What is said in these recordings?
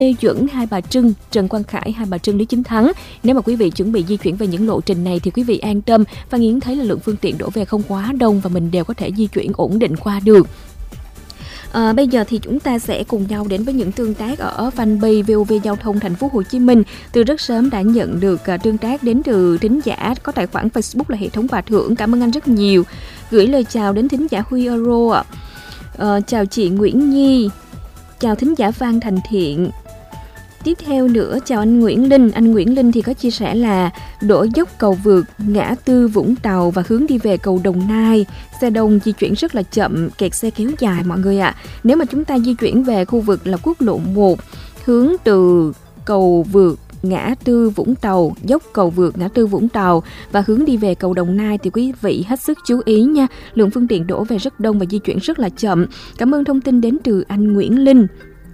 Lê Duẩn Hai Bà Trưng, Trần Quang Khải Hai Bà Trưng, Lý Chính Thắng. Nếu mà quý vị chuẩn bị di chuyển về những lộ trình này thì quý vị an tâm. Phan Yến thấy là lượng phương tiện đổ về không quá đông và mình đều có thể di chuyển ổn định qua được. Bây giờ thì chúng ta sẽ cùng nhau đến với những tương tác ở fanpage VOV Giao thông Thành phố Hồ Chí Minh. Từ rất sớm đã nhận được tương tác đến từ thính giả có tài khoản Facebook là Hệ thống Bà Thưởng. Cảm ơn anh rất nhiều. Gửi lời chào đến thính giả Huy Euro ạ. Chào chị Nguyễn Nhi. Chào thính giả Phan Thành Thiện. Tiếp theo nữa, chào anh Nguyễn Linh. Anh Nguyễn Linh thì có chia sẻ là đổ dốc cầu vượt ngã tư Vũng Tàu và hướng đi về cầu Đồng Nai. Xe đông di chuyển rất là chậm, kẹt xe kéo dài mọi người ạ. Nếu mà chúng ta di chuyển về khu vực là quốc lộ 1, hướng từ cầu vượt ngã tư Vũng Tàu, dốc cầu vượt ngã tư Vũng Tàu và hướng đi về cầu Đồng Nai thì quý vị hết sức chú ý nha. Lượng phương tiện đổ về rất đông và di chuyển rất là chậm. Cảm ơn thông tin đến từ anh Nguyễn Linh.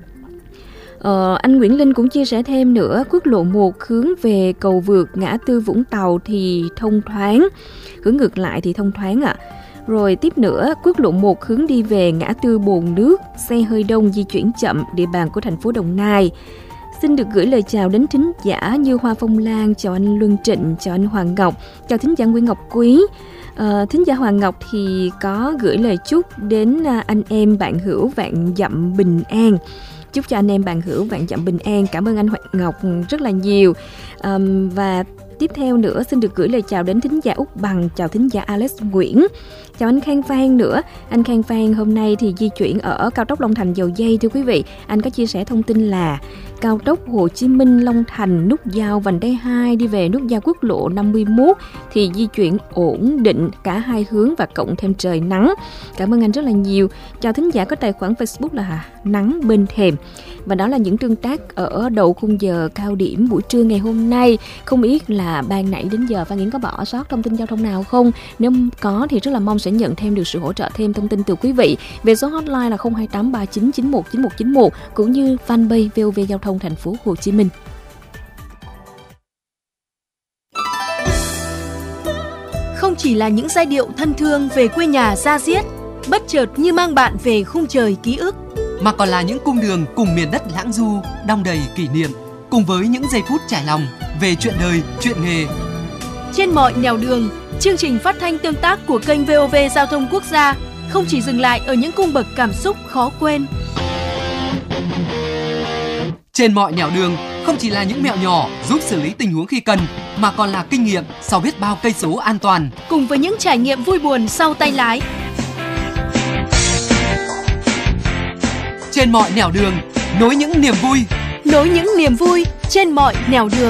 Anh Nguyễn Linh cũng chia sẻ thêm nữa, quốc lộ 1 hướng về cầu vượt ngã tư Vũng Tàu thì thông thoáng, hướng ngược lại thì thông thoáng ạ. Rồi tiếp nữa, quốc lộ 1 hướng đi về ngã tư Bồn Nước, xe hơi đông di chuyển chậm, địa bàn của thành phố Đồng Nai. Xin được gửi lời chào đến thính giả như Hoa Phong Lan, chào anh Luân Trịnh, chào anh Hoàng Ngọc, chào thính giả Nguyễn Ngọc Quý. Thính giả Hoàng Ngọc thì có gửi lời chúc đến anh em bạn hữu vạn dặm bình an. Chúc cho anh em bạn hữu vạn dặm bình an. Cảm ơn anh Hoàng Ngọc rất là nhiều. Và tiếp theo nữa, xin được gửi lời chào đến thính giả Úc Bằng, chào thính giả Alex Nguyễn. Chào anh Khang Phan nữa. Anh Khang Phan hôm nay thì di chuyển ở cao tốc Long Thành Dầu Giây thưa quý vị. Anh có chia sẻ thông tin là cao tốc Hồ Chí Minh Long Thành nút giao vành đai 2 đi về nút giao quốc lộ 51 thì di chuyển ổn định cả hai hướng và cộng thêm trời nắng. Cảm ơn anh rất là nhiều. Chào thính giả có tài khoản Facebook là Nắng Bên Thềm. Và đó là những tương tác ở đầu khung giờ cao điểm buổi trưa ngày hôm nay. Không biết là ban nãy đến giờ Phan Yến có bỏ sót thông tin giao thông nào không? Nếu có thì rất là mong sẽ nhận thêm được sự hỗ trợ thêm thông tin từ quý vị về số hotline là 02839919191 cũng như fanpage VOV Giao thông Thành phố Hồ Chí Minh. Không chỉ là những giai điệu thân thương về quê nhà da diết, bất chợt như mang bạn về khung trời ký ức, mà còn là những cung đường cùng miền đất lãng du, đong đầy kỷ niệm, cùng với những giây phút trải lòng về chuyện đời, chuyện nghề. Trên mọi nẻo đường, chương trình phát thanh tương tác của kênh VOV Giao thông Quốc gia không chỉ dừng lại ở những cung bậc cảm xúc khó quên. Trên mọi nẻo đường không chỉ là những mẹo nhỏ giúp xử lý tình huống khi cần, mà còn là kinh nghiệm sau biết bao cây số an toàn. Cùng với những trải nghiệm vui buồn sau tay lái. Trên mọi nẻo đường, nối những niềm vui. Nối những niềm vui trên mọi nẻo đường.